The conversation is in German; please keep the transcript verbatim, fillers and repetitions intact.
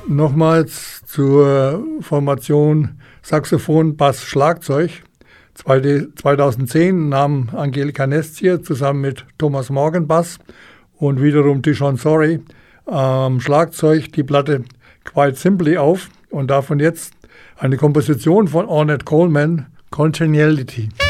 Nochmals zur Formation Saxophon, Bass, Schlagzeug. zweitausendzehn nahm Angelika Nestia zusammen mit Thomas Morgan Bass und wiederum Dishon Sorry am ähm, Schlagzeug die Platte Quite Simply auf und davon jetzt eine Komposition von Ornette Coleman, Congeniality.